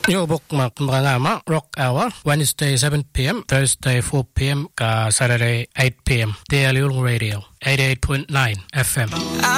Yung bookmark mga Rock Hour, Wednesday 7 p.m., Thursday 4 p.m., Saturday 8 p.m. Daily Radio, 88.9 FM.